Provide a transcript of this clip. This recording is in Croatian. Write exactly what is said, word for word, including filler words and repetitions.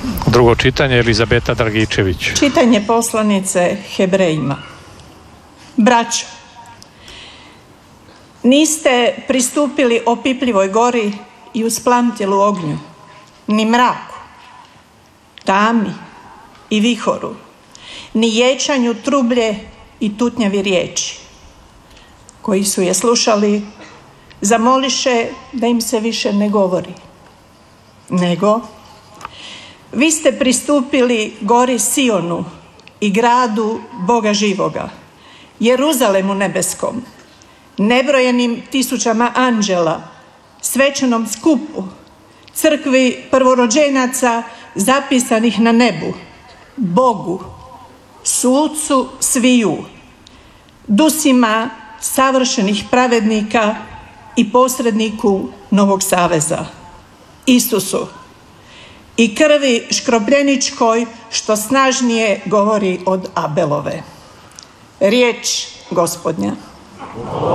Drugo čitanje, Elizabeta Dragičević. Čitanje poslanice Hebrejima. Braćo, niste pristupili opipljivoj gori i usplamtjelu ognju, ni mraku, tami i vihoru, ni ječanju trublje i tutnjavi riječi. Koji su je slušali, zamoliše da im se više ne govori. Nego, vi ste pristupili gori Sionu i gradu Boga živoga, Jeruzalemu nebeskom, nebrojenim tisućama anđela, svečanom skupu, crkvi prvorođenaca zapisanih na nebu, Bogu, sucu sviju, dusima savršenih pravednika i posredniku Novog saveza, Isusu, i krvi škrobljeničkoj što snažnije govori od Abelove. Riječ Gospodnja.